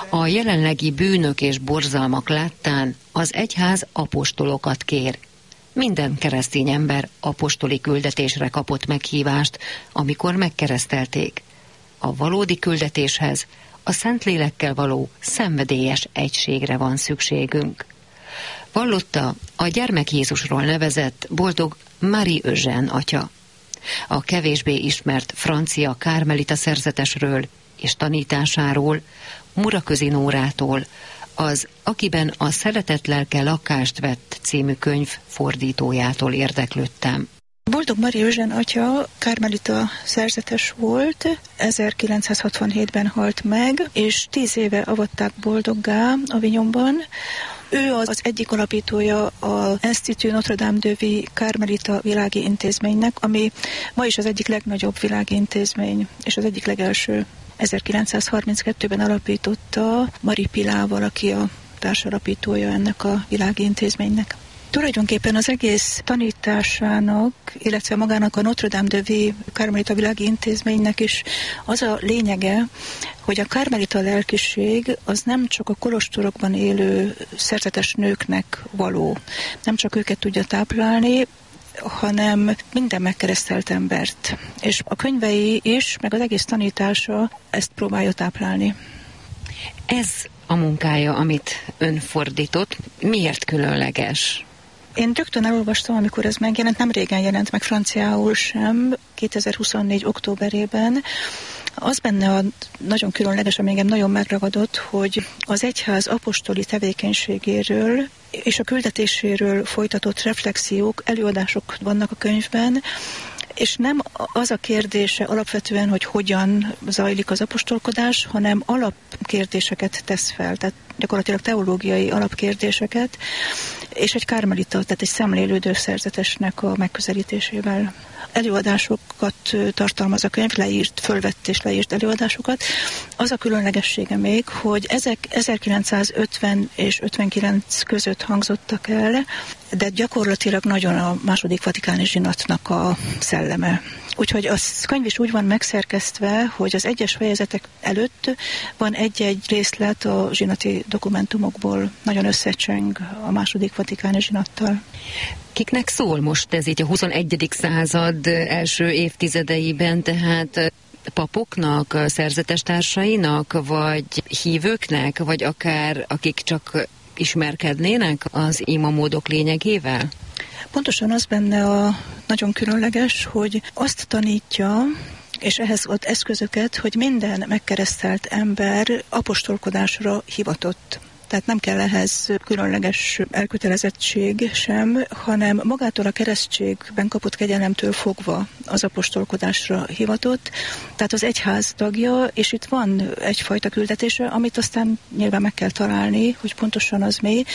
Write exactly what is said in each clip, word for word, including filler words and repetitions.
A jelenlegi bűnök és borzalmak láttán az egyház apostolokat kér. Minden keresztény ember apostoli küldetésre kapott meghívást, amikor megkeresztelték. A valódi küldetéshez a Szentlélekkel való szenvedélyes egységre van szükségünk. Vallotta a Gyermek Jézusról nevezett boldog Marie Eugène atya. A kevésbé ismert francia kármelita szerzetesről és tanításáról, Muraközi Nórától, az Akiben a szeretet lelke lakást vett című könyv fordítójától érdeklődtem. Boldog Marie Eugène atya kármelita szerzetes volt, ezerkilencszázhatvanhétben halt meg, és tíz éve avatták boldoggá Avignonban. Ő az egyik alapítója az Institut Notre-Dame de Vie Kármelita világi intézménynek, ami ma is az egyik legnagyobb világi intézmény, és az egyik legelső. ezerkilencszázharminckettőben alapította Marie Pilával, aki a társalapítója ennek a világi intézménynek. Tulajdonképpen az egész tanításának, illetve magának a Notre-Dame de Vie Kármelita világi intézménynek is az a lényege, hogy a kármelita lelkiség az nem csak a kolostorokban élő szerzetes nőknek való, nem csak őket tudja táplálni, hanem minden megkeresztelt embert. És a könyvei is, meg az egész tanítása ezt próbálja táplálni. Ez a munkája, amit ön fordított, miért különleges? Én rögtön elolvastam, amikor ez megjelent, nem régen jelent meg franciául sem, kétezer-huszonnégy októberében. Az benne a nagyon különleges, ami engem nagyon megragadott, hogy az egyház apostoli tevékenységéről és a küldetéséről folytatott reflexiók, előadások vannak a könyvben, és nem az a kérdése alapvetően, hogy hogyan zajlik az apostolkodás, hanem alapkérdéseket tesz fel, tehát gyakorlatilag teológiai alapkérdéseket, és egy kármelita, tehát egy szemlélődő szerzetesnek a megközelítésével. Előadásokat tartalmaz a könyv, leírt, fölvett és leírt előadásokat. Az a különlegessége még, hogy ezek ezerkilencszázötven és ötvenkilenc között hangzottak el, de gyakorlatilag nagyon a második vatikáni zsinatnak a szelleme. Úgyhogy a könyv is úgy van megszerkesztve, hogy az egyes fejezetek előtt van egy-egy részlet a zsinati dokumentumokból, nagyon összecseng a második vatikáni zsinattal. Kiknek szól most ez így a huszonegyedik század első évtizedeiben, tehát papoknak, szerzetestársainak, vagy hívőknek, vagy akár akik csak ismerkednének az imamódok lényegével? Pontosan az benne a nagyon különleges, hogy azt tanítja, és ehhez ad eszközöket, hogy minden megkeresztelt ember apostolkodásra hivatott. Tehát nem kell ehhez különleges elkötelezettség sem, hanem magától a keresztségben kapott kegyelemtől fogva az apostolkodásra hivatott. Tehát az egyház tagja, és itt van egyfajta küldetése, amit aztán nyilván meg kell találni, hogy pontosan az mi.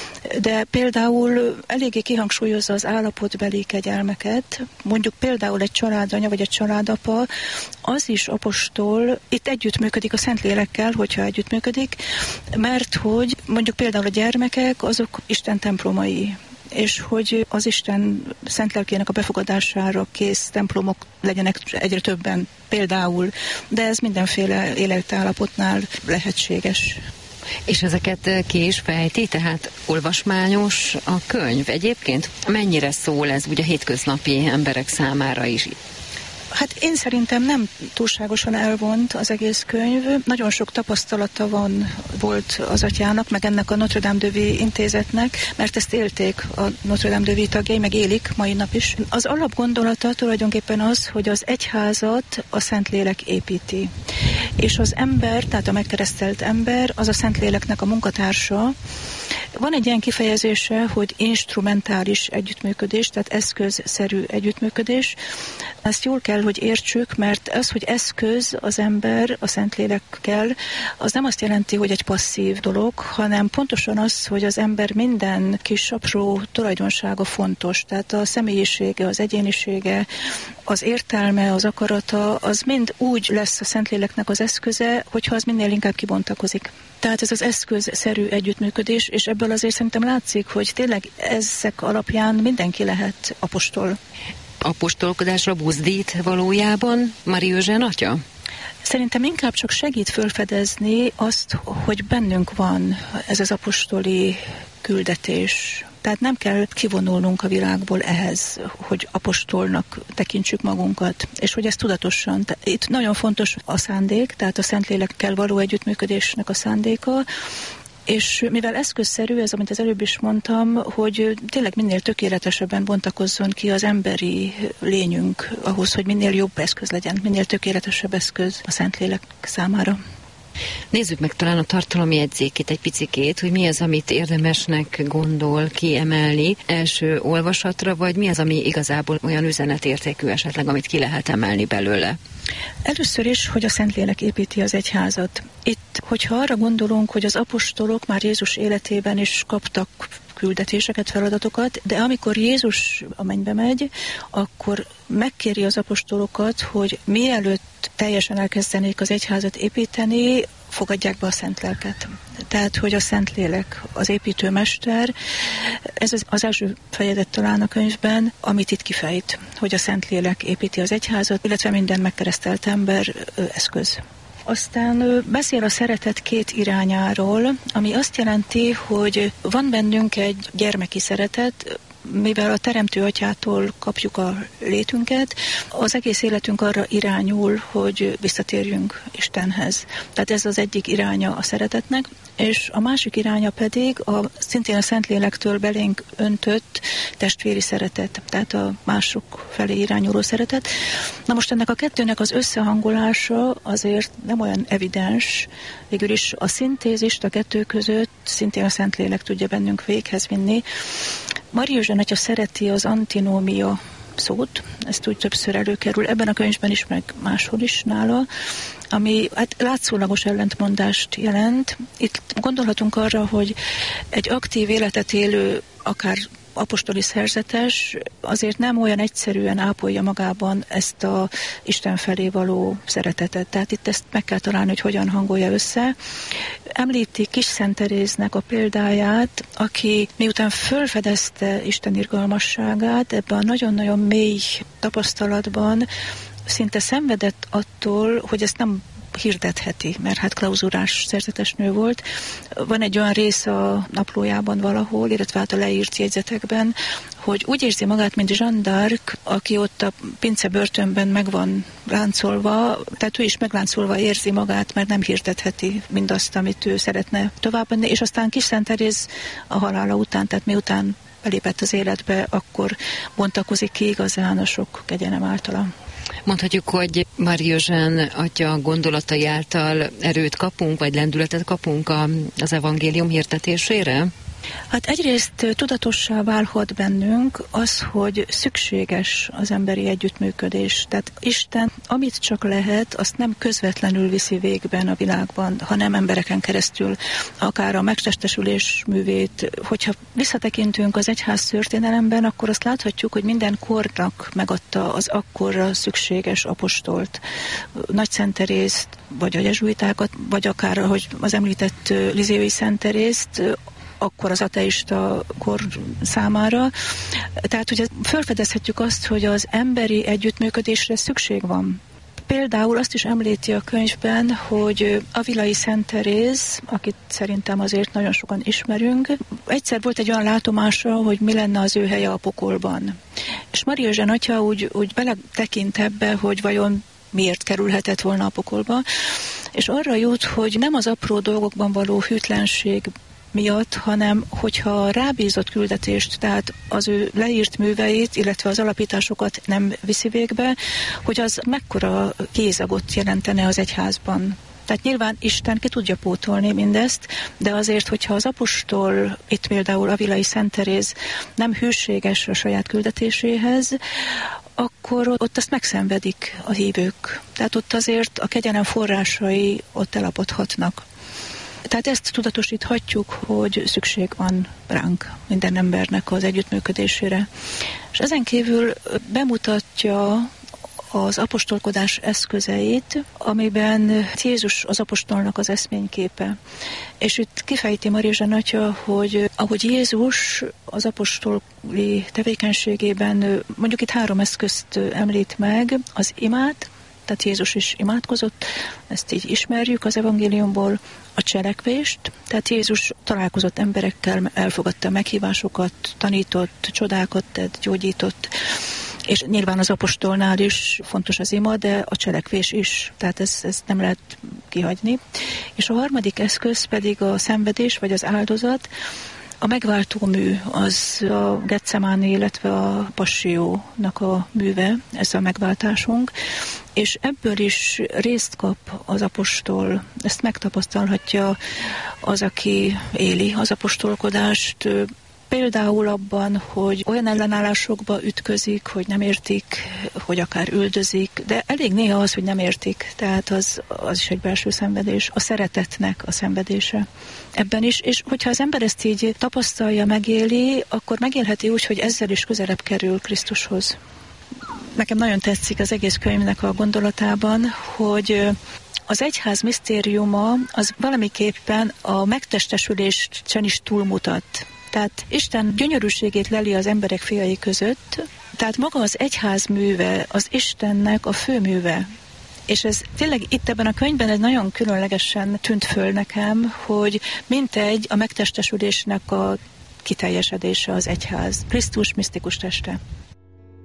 De például eléggé kihangsúlyozza az állapotbeli kegyelmeket, mondjuk például egy családanya vagy egy családapa, az is apostol, itt együttműködik a Szentlélekkel, hogyha együttműködik, mert hogy mondjuk például a gyermekek, azok Isten templomai, és hogy az Isten szent lelkének a befogadására kész templomok legyenek egyre többen például, de ez mindenféle életállapotnál lehetséges. És ezeket ki is fejti, tehát olvasmányos a könyv. Egyébként mennyire szól ez ugye a hétköznapi emberek számára is? Hát én szerintem nem túlságosan elvont az egész könyv. Nagyon sok tapasztalata van, volt az atyának, meg ennek a Notre-Dame de Vie intézetnek, mert ezt élték a Notre-Dame de Vie tagjai, meg élik mai nap is. Az alapgondolata tulajdonképpen az, hogy az egyházat a Szentlélek építi. És az ember, tehát a megkeresztelt ember, az a Szentléleknek a munkatársa. Van egy ilyen kifejezése, hogy instrumentális együttműködés, tehát eszközszerű együttműködés. Ezt jól kell, hogy értsük, mert az, hogy eszköz az ember a Szentlélekkel, az nem azt jelenti, hogy egy passzív dolog, hanem pontosan az, hogy az ember minden kis apró tulajdonsága fontos. Tehát a személyisége, az egyénisége, az értelme, az akarata, az mind úgy lesz a Szentléleknek az eszköze, hogyha az minél inkább kibontakozik. Tehát ez az eszközszerű együttműködés, és ebből azért szerintem látszik, hogy tényleg ezek alapján mindenki lehet apostol. Apostolkodásra buzdít valójában Marie Eugène atya? Szerintem inkább csak segít fölfedezni azt, hogy bennünk van ez az apostoli küldetés. Tehát nem kell kivonulnunk a világból ehhez, hogy apostolnak tekintsük magunkat, és hogy ez tudatosan. Itt nagyon fontos a szándék, tehát a Szentlélekkel való együttműködésnek a szándéka, és mivel eszközszerű, ez, amit az előbb is mondtam, hogy tényleg minél tökéletesebben bontakozzon ki az emberi lényünk ahhoz, hogy minél jobb eszköz legyen, minél tökéletesebb eszköz a Szentlélek számára. Nézzük meg talán a tartalmi jegyzékét egy picikét, hogy mi az, amit érdemesnek gondol kiemelni első olvasatra, vagy mi az, ami igazából olyan üzenetértékű esetleg, amit ki lehet emelni belőle. Először is, hogy a Szentlélek építi az egyházat. Itt, hogyha arra gondolunk, hogy az apostolok már Jézus életében is kaptak küldetéseket, feladatokat, de amikor Jézus a mennybe megy, akkor megkéri az apostolokat, hogy mielőtt teljesen elkezdenék az egyházat építeni, fogadják be a Szent Lelket. Tehát, hogy a Szentlélek az építőmester, ez az, az első fejezet talán a könyvben, amit itt kifejt, hogy a Szentlélek építi az egyházat, illetve minden megkeresztelt ember ö, eszköz. Aztán beszél a szeretet két irányáról, ami azt jelenti, hogy van bennünk egy gyermeki szeretet, mivel a Teremtő Atyától kapjuk a létünket, az egész életünk arra irányul, hogy visszatérjünk Istenhez. Tehát ez az egyik iránya a szeretetnek, és a másik iránya pedig a, szintén a Szentlélektől belénk öntött testvéri szeretet, tehát a mások felé irányuló szeretet. Na most ennek a kettőnek az összehangolása azért nem olyan evidens, végül is a szintézist a kettő között szintén a Szentlélek tudja bennünk véghez vinni. Mária Zsenetya szereti az antinómia szót, ezt úgy többször előkerül, ebben a könyvben is, meg máshol is nála, ami hát látszólagos ellentmondást jelent. Itt gondolhatunk arra, hogy egy aktív életet élő, akár apostoli szerzetes azért nem olyan egyszerűen ápolja magában ezt a Isten felé való szeretetet. Tehát itt ezt meg kell találni, hogy hogyan hangolja össze. Említi Kis Szent Teréznek a példáját, aki miután fölfedezte Isten irgalmasságát, ebben a nagyon-nagyon mély tapasztalatban szinte szenvedett attól, hogy ezt nem hirdetheti, mert hát klauzurás szerzetesnő volt. Van egy olyan rész a naplójában valahol, illetve hát a leírt jegyzetekben, hogy úgy érzi magát, mint Jeanne d'Arc, aki ott a pince börtönben meg van láncolva, tehát ő is megláncolva érzi magát, mert nem hirdetheti mindazt, amit ő szeretne továbbadni, és aztán Kis Szent Teréz a halála után, tehát miután belépett az életbe, akkor bontakozik ki igazán a sok kegyelem általa. Mondhatjuk, hogy Mária Zsén atya gondolatai által erőt kapunk, vagy lendületet kapunk az evangélium hirdetésére? Hát egyrészt tudatossá válhat bennünk az, hogy szükséges az emberi együttműködés. Tehát Isten, amit csak lehet, azt nem közvetlenül viszi végben a világban, hanem embereken keresztül, akár a megtestesülés művét. Hogyha visszatekintünk az egyház történelemben, akkor azt láthatjuk, hogy minden kornak megadta az akkorra szükséges apostolt. Nagy Szent Terészt, vagy a jezsuitákat, vagy akár, ahogy az említett Lisieux-i Szent Terészt, akkor az ateista kor számára. Tehát ugye felfedezhetjük azt, hogy az emberi együttműködésre szükség van. Például azt is említi a könyvben, hogy Avilai Szent Teréz, akit szerintem azért nagyon sokan ismerünk, egyszer volt egy olyan látomása, hogy mi lenne az ő helye a pokolban. És Mária Zsén atya úgy, úgy beletekint ebbe, hogy vajon miért kerülhetett volna a pokolba, és arra jut, hogy nem az apró dolgokban való hűtlenség miatt, hanem hogyha a rábízott küldetést, tehát az ő leírt műveit, illetve az alapításokat nem viszi végbe, hogy az mekkora kézagot jelentene az egyházban. Tehát nyilván Isten ki tudja pótolni mindezt, de azért, hogyha az apostol, itt például Avilai Szent Teréz nem hűséges a saját küldetéséhez, akkor ott azt megszenvedik a hívők. Tehát ott azért a kegyelem forrásai ott elapodhatnak. Tehát ezt tudatosíthatjuk, hogy szükség van ránk, minden embernek az együttműködésére. És ezen kívül bemutatja az apostolkodás eszközeit, amiben Jézus az apostolnak az eszményképe. És itt kifejti Mária Zsén atya, hogy ahogy Jézus az apostoli tevékenységében, mondjuk itt három eszközt említ meg, az imát, tehát Jézus is imádkozott, ezt így ismerjük az evangéliumból, a cselekvést, tehát Jézus találkozott emberekkel, elfogadta a meghívásokat, tanított, csodákat tett, gyógyított, és nyilván az apostolnál is fontos az ima, de a cselekvés is, tehát ezt, ezt nem lehet kihagyni. És a harmadik eszköz pedig a szenvedés, vagy az áldozat. A megváltó mű az a Getsemáné, illetve a Passió-nak a műve, ez a megváltásunk, és ebből is részt kap az apostol, ezt megtapasztalhatja az, aki éli az apostolkodást, például abban, hogy olyan ellenállásokba ütközik, hogy nem értik, hogy akár üldözik, de elég néha az, hogy nem értik, tehát az, az is egy belső szenvedés, a szeretetnek a szenvedése ebben is, és hogyha az ember ezt így tapasztalja, megéli, akkor megélheti úgy, hogy ezzel is közelebb kerül Krisztushoz. Nekem nagyon tetszik az egész könyvnek a gondolatában, hogy az egyház misztériuma az valamiképpen a megtestesülésen is túlmutat. Tehát Isten gyönyörűségét leli az emberek fiai között, tehát maga az egyház műve, az Istennek a főműve. És ez tényleg itt ebben a könyvben ez nagyon különlegesen tűnt föl nekem, hogy mintegy a megtestesülésnek a kiteljesedése az egyház. Krisztus misztikus teste.